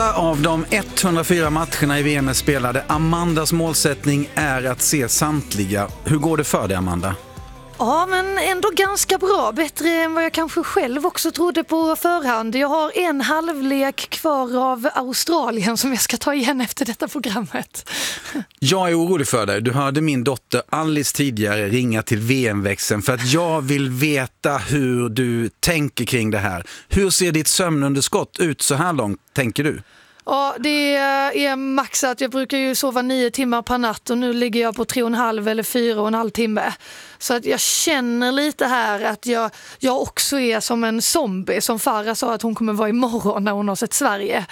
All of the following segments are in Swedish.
8 av de 104 matcherna i VM är spelade. Amandas målsättning är att se samtliga. Hur går det för dig, Amanda? Ja, men ändå ganska bra. Bättre än vad jag kanske själv också trodde på förhand. Jag har en halvlek kvar av Australien som jag ska ta igen efter detta programmet. Jag är orolig för dig. Du hörde min dotter Alice tidigare ringa till VM-växeln för att jag vill veta hur du tänker kring det här. Hur ser ditt sömnunderskott ut så här långt, tänker du? Ja, det är maxat. Jag brukar ju sova 9 timmar per natt och nu ligger jag på 3,5 eller 4,5 timme. Så att jag känner lite här att jag också är som en zombie, som Farah sa att hon kommer vara imorgon när hon har sett Sverige.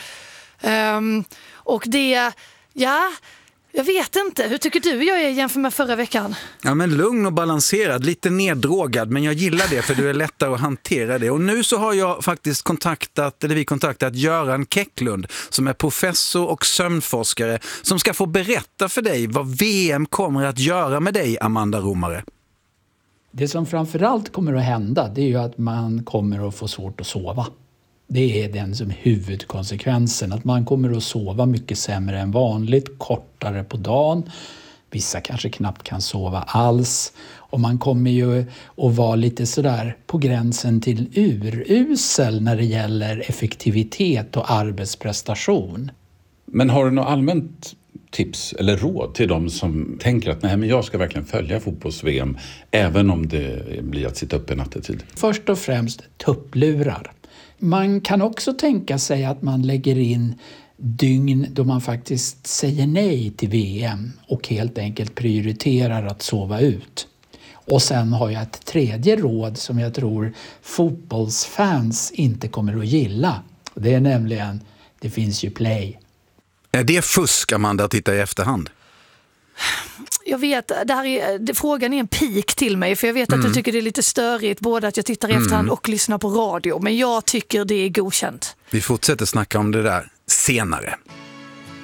Och det, jag vet inte. Hur tycker du jag är jämfört med förra veckan? Ja, men lugn och balanserad, lite neddrogad, men jag gillar det för du är lättare att hantera det. Och nu så har jag faktiskt kontaktat Göran Kecklund som är professor och sömnforskare som ska få berätta för dig vad VM kommer att göra med dig, Amanda Romare. Det som framförallt kommer att hända, det är ju att man kommer att få svårt att sova. Det är den som huvudkonsekvensen, att man kommer att sova mycket sämre än vanligt, kortare på dagen. Vissa kanske knappt kan sova alls. Och man kommer ju att vara lite sådär på gränsen till urusel när det gäller effektivitet och arbetsprestation. Men har du något allmänt tips eller råd till de som tänker att nej, men jag ska verkligen följa fotbolls-VM även om det blir att sitta uppe nattetid? Först och främst tupplurar. Man kan också tänka sig att man lägger in dygn då man faktiskt säger nej till VM och helt enkelt prioriterar att sova ut. Och sen har jag ett tredje råd som jag tror fotbollsfans inte kommer att gilla. Det är nämligen, det finns ju play. Är det fusk, Amanda, att titta i efterhand? Jag vet, frågan är en pik till mig, för jag vet att du tycker det är lite störigt både att jag tittar i efterhand och lyssnar på radio, men jag tycker det är godkänt. Vi fortsätter snacka om det där senare.